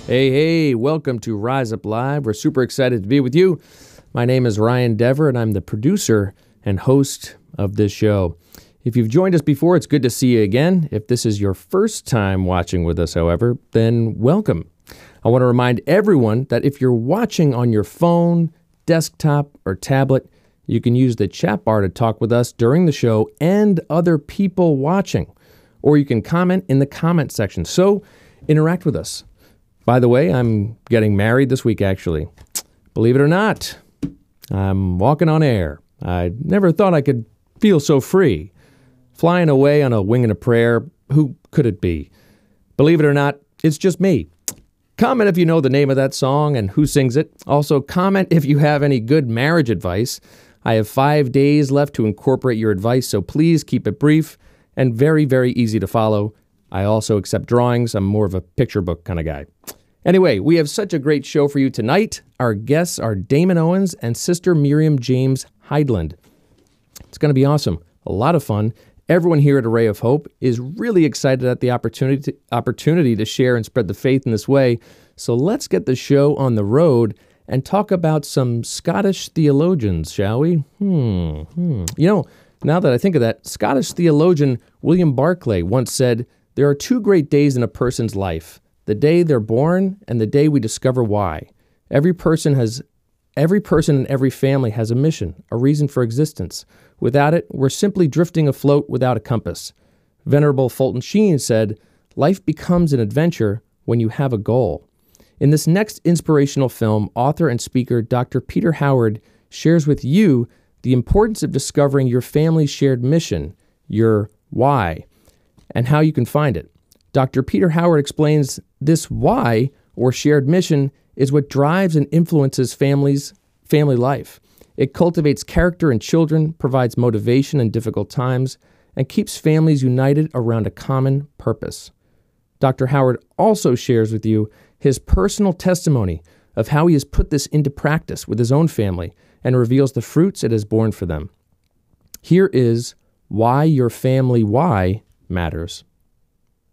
Hey, welcome to Rise Up Live. We're super excited to be with you. My name is Ryan Dever, and I'm the producer and host of this show. If you've joined us before, it's good to see you again. If this is your first time watching with us, however, then welcome. I want to remind everyone that if you're watching on your phone, desktop, or tablet, you can use the chat bar to talk with us during the show and other people watching. Or you can comment in the comment section. So interact with us. By the way, I'm getting married this week, actually. Believe it or not, I'm walking on air. I never thought I could feel so free. Flying away on a wing and a prayer, who could it be? Believe it or not, it's just me. Comment if you know the name of that song and who sings it. Also, comment if you have any good marriage advice. I have 5 days left to incorporate your advice, so please keep it brief and very, very easy to follow. I also accept drawings. I'm more of a picture book kind of guy. Anyway, we have such a great show for you tonight. Our guests are Damon Owens and Sister Miriam James Heidland. It's going to be awesome. A lot of fun. Everyone here at Array of Hope is really excited at the opportunity to share and spread the faith in this way. So let's get the show on the road and talk about some Scottish theologians, shall we? You know, now that I think of that, Scottish theologian William Barclay once said, "There are two great days in a person's life, the day they're born and the day we discover why. Every person in every family has a mission, a reason for existence. Without it, we're simply drifting afloat without a compass." Venerable Fulton Sheen said, "Life becomes an adventure when you have a goal." In this next inspirational film, author and speaker Dr. Peter Howard shares with you the importance of discovering your family's shared mission, your why, and how you can find it. Dr. Peter Howard explains this why, or shared mission, is what drives and influences family life. It cultivates character in children, provides motivation in difficult times, and keeps families united around a common purpose. Dr. Howard also shares with you his personal testimony of how he has put this into practice with his own family and reveals the fruits it has borne for them. Here is why your family why matters.